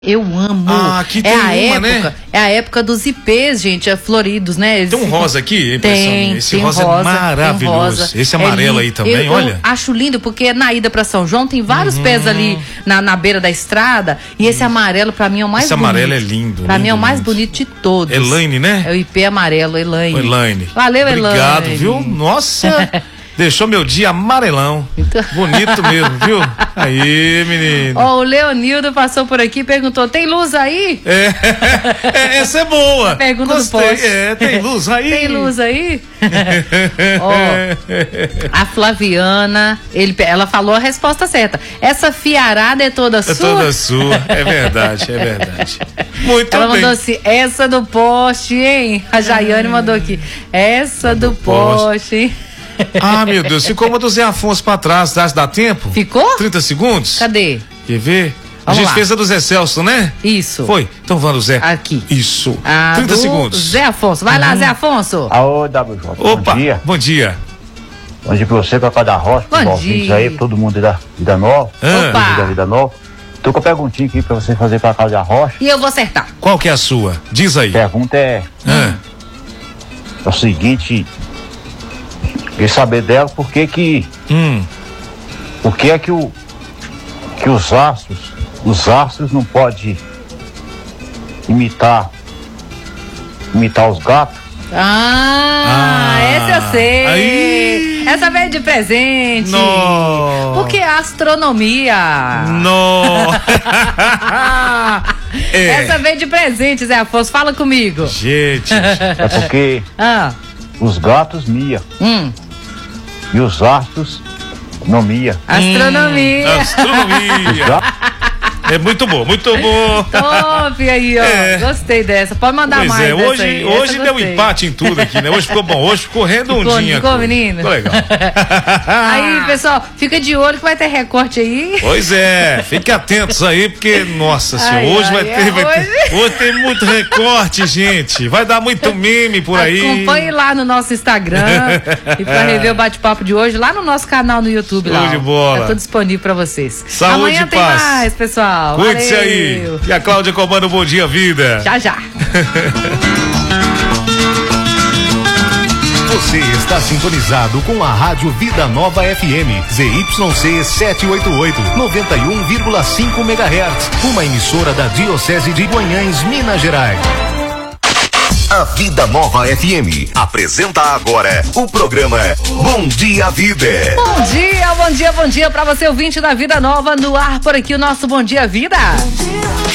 Eu amo. Aqui tem a época, né? É a época dos ipês, gente, floridos, né? Tem um rosa aqui, tem, esse rosa é maravilhoso. Esse amarelo aí também, olha. Eu acho lindo porque na ida pra São João tem vários pés ali na beira da estrada e esse amarelo pra mim é o mais bonito. Esse amarelo é lindo. Pra mim é o mais bonito de todos. Elaine, né? É o ipê amarelo, Elaine. Elaine. Valeu, Elaine. Obrigado, viu? Nossa, deixou meu dia amarelão. Então... Bonito mesmo, viu? Aí, menino. Ó, o Leonildo passou por aqui e perguntou: tem luz aí? Essa é boa. Pergunta do poste. Tem luz aí? Tem luz aí? Ó, a Flaviana, ela falou a resposta certa. Essa fiarada é toda sua? É toda sua, é verdade, é verdade. Muito ela bem. mandou assim: essa do poste, hein? A Jaiane mandou aqui: essa do poste, hein? Ah, meu Deus, ficou uma do Zé Afonso pra trás, dá tempo? Ficou? 30 segundos? Cadê? Quer ver? Vamos a gente lá. fez a do Zé Celso, né? Isso. Foi? Então vamos, Zé. Aqui. Isso. A 30 do segundos. Zé Afonso. Vai lá, Zé Afonso. Alô, WJ. Opa, bom dia. bom dia. Bom dia pra você, pra cada rocha, Bom pros ouvintes dia. aí, pra todo mundo da Vida Nova. Opa. Da Vida Nova. Tô com a perguntinha aqui pra você fazer pra casa da rocha. E eu vou acertar. Qual que é a sua? Diz aí. A pergunta é o seguinte, queria saber dela por que é que os astros não podem imitar os gatos? Essa eu sei. Aí. Essa veio de presente. Não. Porque é astronomia. Não. Essa veio de presente, Zé Afonso. Fala comigo. Gente. É porque os gatos miam e os astros não miam. Astronomia. Astronomia. É muito bom, muito bom. Top aí, ó. Gostei dessa. Pode mandar Pois mais. Hoje deu empate em tudo aqui, né? Hoje ficou bom. Hoje ficou redondinha. Ficou, menino? Ficou legal. Aí, pessoal, fica de olho que vai ter recorte aí. Pois é, fiquem atentos aí, porque, nossa senhora, hoje tem muito recorte, gente. Vai dar muito meme por aí. Acompanhe lá no nosso Instagram e pra rever o bate-papo de hoje, lá no nosso canal no YouTube. Show de bola. Tá tudo disponível pra vocês. Saúde Amanhã e tem paz. mais, pessoal. Cuide-se Valeu. aí. E a Cláudia comanda o Bom Dia Vida. Já, já. Você está sintonizado com a Rádio Vida Nova FM, ZYC 788, 91,5 MHz, uma emissora da Diocese de Guanhães, Minas Gerais. A Vida Nova FM apresenta agora o programa Bom Dia Vida. Bom dia pra você, ouvinte da Vida Nova, no ar por aqui o nosso Bom Dia Vida. Bom dia.